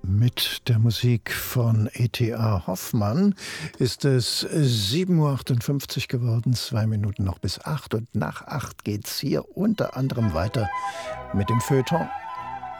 Mit der Musik von E.T.A. Hoffmann ist es 7:58 Uhr geworden, 2 Minuten noch bis 8 und nach 8 geht's hier unter anderem weiter mit dem Feuilleton